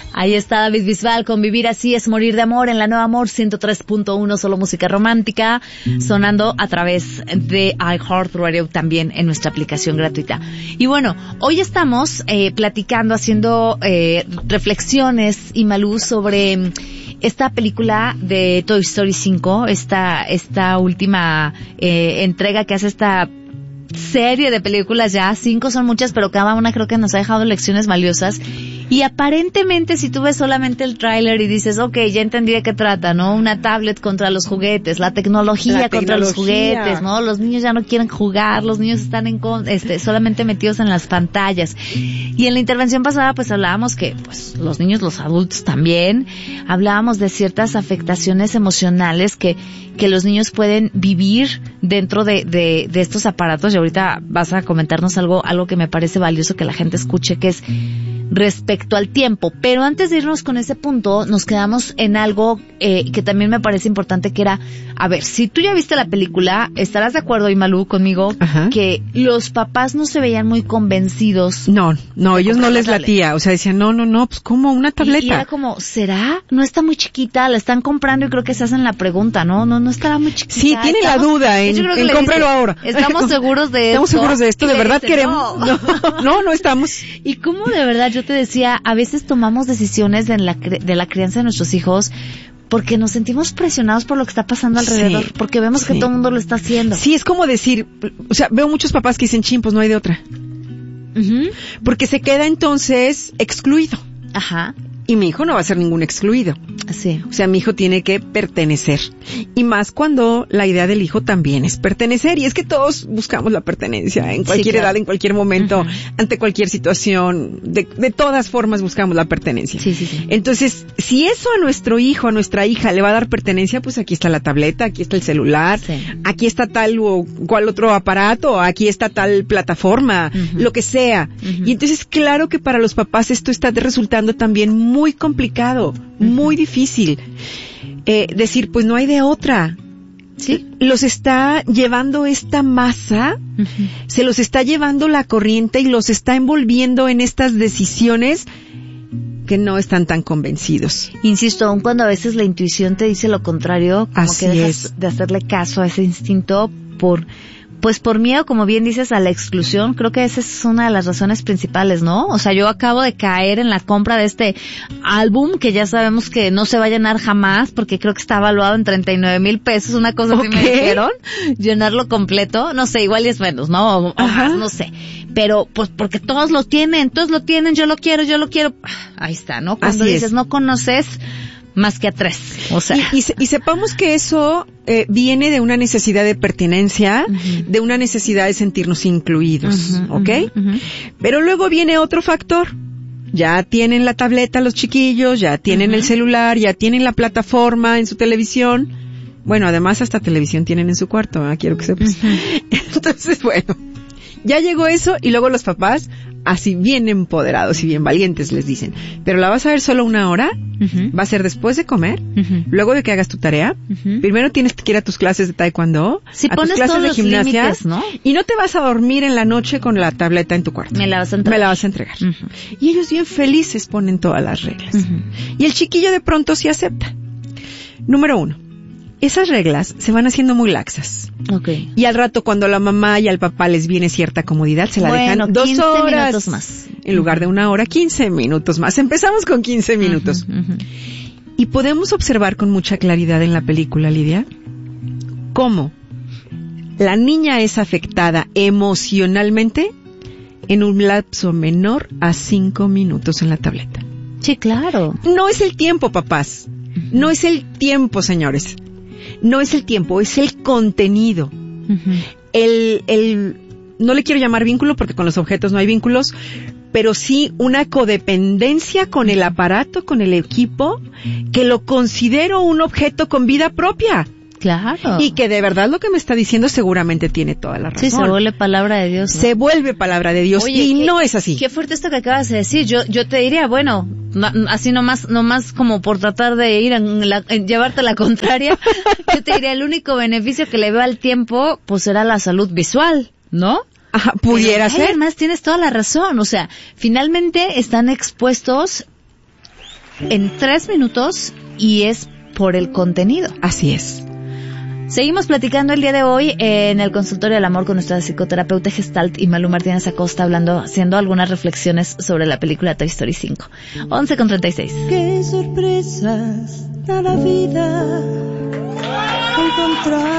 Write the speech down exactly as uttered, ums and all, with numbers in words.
Ahí está David Bisbal con Vivir Así es Morir de Amor en la Nueva Amor ciento tres punto uno, solo música romántica, sonando a través de iHeartRadio, también en nuestra aplicación gratuita. Y bueno, hoy estamos eh, platicando, haciendo eh, reflexiones, y Malú, sobre esta película de Toy Story cinco, esta, esta última eh, entrega que hace esta serie de películas. Ya cinco son muchas, pero cada una creo que nos ha dejado lecciones valiosas. Y aparentemente, si tú ves solamente el tráiler y dices, okay, ya entendí de qué trata, ¿no? Una tablet contra los juguetes, la tecnología la contra tecnología. los juguetes, ¿no? Los niños ya no quieren jugar, los niños están en con, este, solamente metidos en las pantallas. Y en la intervención pasada, pues hablábamos que, pues, los niños, los adultos también, hablábamos de ciertas afectaciones emocionales que, que los niños pueden vivir dentro de, de, de estos aparatos. Y ahorita vas a comentarnos algo, algo que me parece valioso que la gente escuche, que es respecto al tiempo. Pero antes de irnos con ese punto, nos quedamos en algo eh, que también me parece importante, que era, a ver, si tú ya viste la película, estarás de acuerdo, Imalú, conmigo, Ajá. que los papás no se veían muy convencidos. No, no, ellos no les latía, o sea, decían, no, no, no, pues ¿cómo? Una tableta. Y, y era como, ¿será? No está muy chiquita, la están comprando y creo que se hacen la pregunta, ¿no? No, no estará muy chiquita. Sí, tiene la duda en, en cómpralo ahora. Estamos seguros de Estamos esto. seguros de esto, de verdad dice, queremos. No. no, no, no estamos. Y cómo de verdad, yo te decía, a veces tomamos decisiones de la, de la crianza de nuestros hijos porque nos sentimos presionados por lo que está pasando alrededor, sí, porque vemos sí. que todo el mundo lo está haciendo. Sí, es como decir, o sea, veo muchos papás que dicen, chin, pues no hay de otra. Uh-huh. Porque se queda entonces excluido. Ajá. Y mi hijo no va a ser ningún excluido. Sí. O sea, mi hijo tiene que pertenecer. Y más cuando la idea del hijo también es pertenecer. Y es que todos buscamos la pertenencia en cualquier sí, claro. edad, en cualquier momento, uh-huh. ante cualquier situación. De, de todas formas buscamos la pertenencia. Sí, sí, sí. Entonces, si eso a nuestro hijo, a nuestra hija le va a dar pertenencia, pues aquí está la tableta, aquí está el celular, sí. aquí está tal o cual otro aparato, aquí está tal plataforma, uh-huh. lo que sea. Uh-huh. Y entonces, claro que para los papás esto está resultando también muy muy complicado, muy difícil. Eh, decir, pues no hay de otra. ¿Sí? Los está llevando esta masa, uh-huh. se los está llevando la corriente y los está envolviendo en estas decisiones que no están tan convencidos. Insisto, aun cuando a veces la intuición te dice lo contrario, como Así que dejas es. de hacerle caso a ese instinto por... Pues por miedo, como bien dices, a la exclusión. Creo que esa es una de las razones principales, ¿no? O sea, yo acabo de caer en la compra de este álbum que ya sabemos que no se va a llenar jamás porque creo que está evaluado en treinta y nueve mil pesos, una cosa okay. así me dijeron. Llenarlo completo, no sé, igual y es menos, ¿no? O, o más, no sé. Pero pues porque todos lo tienen, todos lo tienen, yo lo quiero, yo lo quiero. Ahí está, ¿no? Cuando así dices, es. No conoces más que a tres, o sea. Y, y, y sepamos que eso eh, viene de una necesidad de pertenencia, uh-huh. de una necesidad de sentirnos incluidos, uh-huh, ¿ok? Uh-huh, uh-huh. Pero luego viene otro factor. Ya tienen la tableta los chiquillos, ya tienen uh-huh. el celular, ya tienen la plataforma en su televisión. Bueno, además hasta televisión tienen en su cuarto, ¿eh? Quiero que sepas. Uh-huh. Entonces, bueno, ya llegó eso y luego los papás, así bien empoderados y bien valientes, les dicen, pero la vas a ver solo una hora, uh-huh. va a ser después de comer, uh-huh. luego de que hagas tu tarea, uh-huh. primero tienes que ir a tus clases de taekwondo, si a tus clases de gimnasia, límites, ¿no? Y no te vas a dormir en la noche con la tableta en tu cuarto. Me la vas a entregar. Me la vas a entregar. Uh-huh. Y ellos bien felices ponen todas las reglas. Uh-huh. Y el chiquillo de pronto sí acepta. Número uno. Esas reglas se van haciendo muy laxas. Okay. Y al rato cuando a la mamá y al papá les viene cierta comodidad, se la bueno, dejan dos quince horas. minutos más. En lugar de una hora, quince minutos más. Empezamos con quince minutos. Uh-huh, uh-huh. Y podemos observar con mucha claridad en la película, Lidia, cómo la niña es afectada emocionalmente en un lapso menor a cinco minutos en la tableta. Sí, claro. No es el tiempo, papás. No es el tiempo, señores. No es el tiempo, es el contenido. Uh-huh. El, el, no le quiero llamar vínculo porque con los objetos no hay vínculos, pero sí una codependencia con el aparato, con el equipo, que lo considero un objeto con vida propia. Claro. Y que de verdad lo que me está diciendo seguramente tiene toda la razón. Sí, se vuelve palabra de Dios, ¿no? Se vuelve palabra de Dios. Oye, y qué, no es así. Qué fuerte esto que acabas de decir. Yo yo te diría, bueno, no, así nomás nomás como por tratar de ir en, la, en llevarte la contraria, yo te diría el único beneficio que le veo al tiempo, pues será la salud visual, ¿no? Ajá, pudiera Pero, ser. Además tienes toda la razón. O sea, finalmente están expuestos en tres minutos y es por el contenido. Así es. Seguimos platicando el día de hoy en el consultorio del amor con nuestra psicoterapeuta Gestalt y Malú Martínez Acosta, hablando, haciendo algunas reflexiones sobre la película Toy Story cinco. once con treinta y seis. Qué sorpresas da la vida. Encontrar